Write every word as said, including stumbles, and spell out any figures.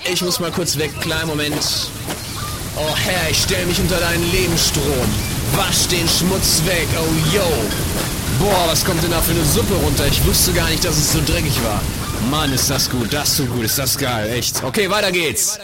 Ich muss mal kurz weg, kleinen Moment. Oh Herr, ich stell mich unter deinen Lebensstrom. Wasch den Schmutz weg, oh yo. Boah, was kommt denn da für eine Suppe runter? Ich wusste gar nicht, dass es so dreckig war. Mann, ist das gut, das ist so gut, ist das geil, echt. Okay, weiter geht's.